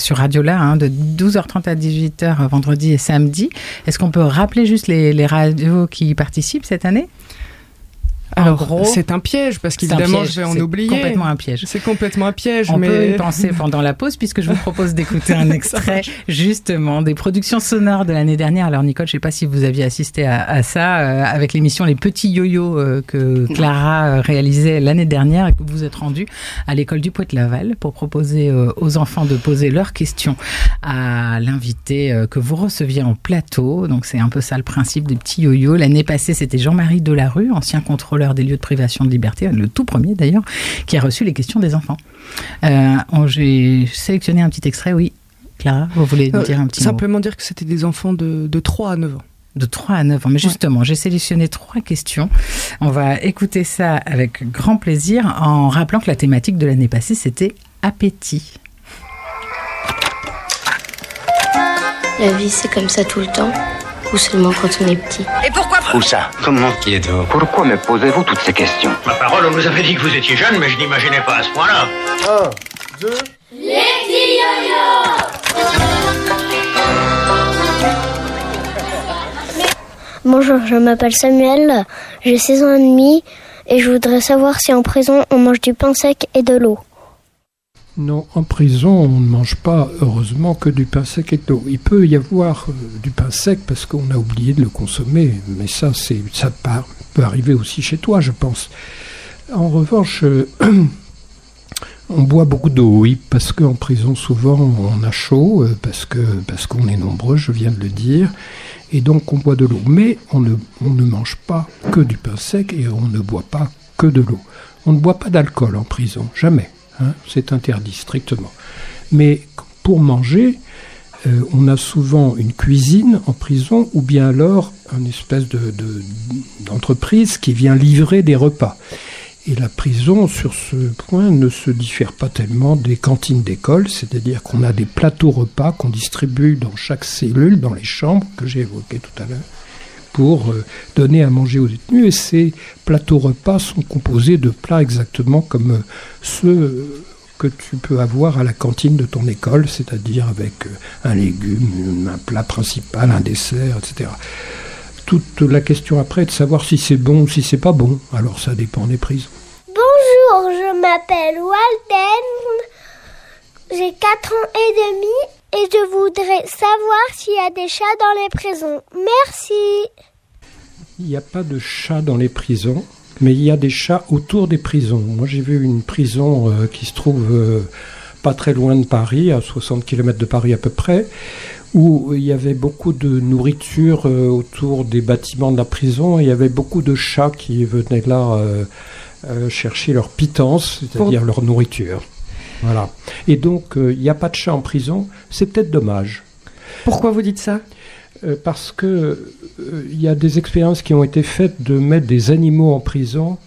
sur Radiola, de 12h30 à 18h vendredi et samedi. Est-ce qu'on peut rappeler juste les radios qui y participent cette année ? Alors, gros, c'est un piège, parce qu'évidemment, je vais en oublier. C'est complètement un piège. C'est complètement un piège. On peut y penser pendant la pause, puisque je vous propose d'écouter un extrait, justement, des productions sonores de l'année dernière. Alors, Nicole, je ne sais pas si vous aviez assisté à ça, avec l'émission Les Petits Yo-Yo que Clara réalisait l'année dernière, et que vous êtes rendu à l'école du Poët-Laval pour proposer aux enfants de poser leurs questions à l'invité que vous receviez en plateau. Donc, c'est un peu ça le principe des Petits Yo-Yo. L'année passée, c'était Jean-Marie Delarue, ancien contrôleur des lieux de privation de liberté, le tout premier d'ailleurs, qui a reçu les questions des enfants. J'ai sélectionné un petit extrait, oui. Clara, vous voulez dire un petit mot ? Simplement dire que c'était des enfants de 3 à 9 ans. De 3 à 9 ans. Mais justement, j'ai sélectionné 3 questions. On va écouter ça avec grand plaisir en rappelant que la thématique de l'année passée, c'était appétit. La vie, c'est comme ça tout le temps ? Ou seulement quand on est petit? Et pourquoi? Où ça? Comment? Qui êtes-vous? Pourquoi me posez-vous toutes ces questions? Ma parole, on nous avait dit que vous étiez jeune, mais je n'imaginais pas à ce point-là. 1, 2... Les petits yo-yo! Bonjour, je m'appelle Samuel, j'ai 16 ans et demi et je voudrais savoir si en prison on mange du pain sec et de l'eau. Non, en prison, on ne mange pas, heureusement, que du pain sec et de l'eau. Il peut y avoir du pain sec parce qu'on a oublié de le consommer, mais ça peut arriver aussi chez toi, je pense. En revanche, on boit beaucoup d'eau, oui, parce qu'en prison, souvent, on a chaud, parce qu'on est nombreux, je viens de le dire, et donc on boit de l'eau. Mais on ne mange pas que du pain sec et on ne boit pas que de l'eau. On ne boit pas d'alcool en prison, jamais. C'est interdit strictement. Mais pour manger, on a souvent une cuisine en prison ou bien alors une espèce d'entreprise qui vient livrer des repas. Et la prison, sur ce point, ne se diffère pas tellement des cantines d'école, c'est-à-dire qu'on a des plateaux repas qu'on distribue dans chaque cellule, dans les chambres que j'ai évoquées tout à l'heure, pour donner à manger aux détenus. Et ces plateaux repas sont composés de plats exactement comme ceux que tu peux avoir à la cantine de ton école, c'est-à-dire avec un légume, un plat principal, un dessert, etc. Toute la question après est de savoir si c'est bon ou si c'est pas bon. Alors ça dépend des prisons. Bonjour, je m'appelle Walden, j'ai 4 ans et demi. Et je voudrais savoir s'il y a des chats dans les prisons. Merci. Il n'y a pas de chats dans les prisons, mais il y a des chats autour des prisons. Moi, j'ai vu une prison qui se trouve pas très loin de Paris, à 60 km de Paris à peu près, où il y avait beaucoup de nourriture autour des bâtiments de la prison. Et il y avait beaucoup de chats qui venaient là chercher leur pitance, c'est-à-dire leur nourriture. Voilà. Et donc, il n'y a pas de chat en prison. C'est peut-être dommage. Pourquoi vous dites ça ? Parce que il y a des expériences qui ont été faites de mettre des animaux en prison,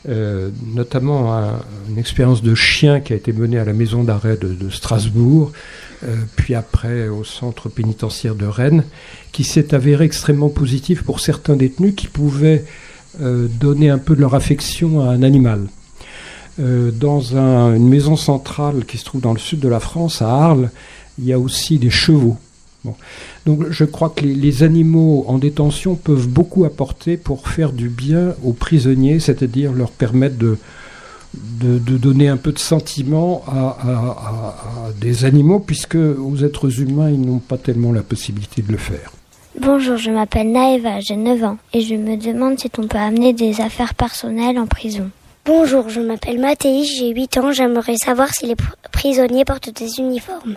notamment une expérience de chien qui a été menée à la maison d'arrêt de Strasbourg, puis après au centre pénitentiaire de Rennes, qui s'est avérée extrêmement positive pour certains détenus qui pouvaient donner un peu de leur affection à un animal. Dans une maison centrale qui se trouve dans le sud de la France, à Arles, il y a aussi des chevaux. Bon. Donc je crois que les animaux en détention peuvent beaucoup apporter pour faire du bien aux prisonniers, c'est-à-dire leur permettre de donner un peu de sentiment à des animaux, puisque aux êtres humains, ils n'ont pas tellement la possibilité de le faire. Bonjour, je m'appelle Naëva, j'ai 9 ans, et je me demande si on peut amener des affaires personnelles en prison. Bonjour, je m'appelle Mathéis, j'ai 8 ans, j'aimerais savoir si les prisonniers portent des uniformes.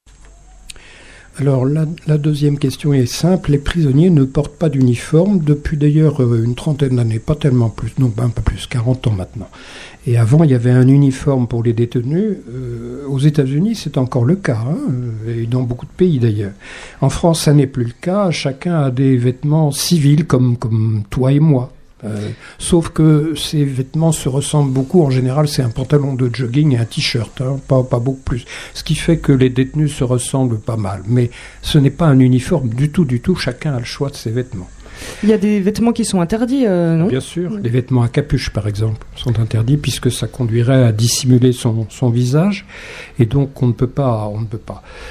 Alors la deuxième question est simple, les prisonniers ne portent pas d'uniforme depuis d'ailleurs une trentaine d'années, pas tellement plus, non un peu plus, 40 ans maintenant. Et avant il y avait un uniforme pour les détenus, aux États-Unis c'est encore le cas, et dans beaucoup de pays d'ailleurs. En France ça n'est plus le cas, chacun a des vêtements civils comme toi et moi. Sauf que ces vêtements se ressemblent beaucoup. En général, c'est un pantalon de jogging et un t-shirt, pas beaucoup plus. Ce qui fait que les détenus se ressemblent pas mal. Mais ce n'est pas un uniforme du tout. Chacun a le choix de ses vêtements. Il y a des vêtements qui sont interdits, non ? Bien sûr. Les vêtements à capuche, par exemple, sont interdits puisque ça conduirait à dissimuler son visage. Et donc, on ne peut pas.